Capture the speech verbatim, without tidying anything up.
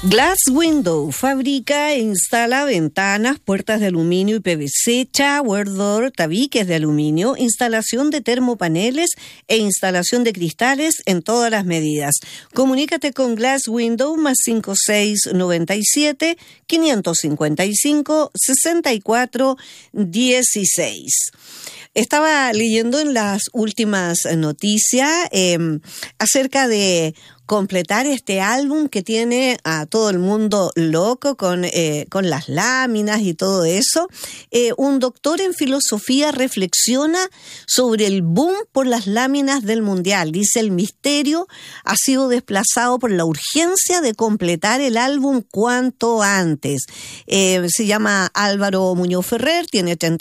Glass Window fabrica e instala ventanas, puertas de aluminio y P V C, shower door, tabiques de aluminio, instalación de termopaneles e instalación de cristales en todas las medidas. Comunícate con Glass Window más cinco seis nueve siete, cinco cinco cinco, seis cuatro uno seis. Estaba leyendo en las últimas noticias eh, acerca de completar este álbum que tiene a todo el mundo loco con, eh, con las láminas y todo eso. Eh, un doctor en filosofía reflexiona sobre el boom por las láminas del mundial. Dice: el misterio ha sido desplazado por la urgencia de completar el álbum cuanto antes. Eh, se llama Álvaro Muñoz Ferrer, tiene treinta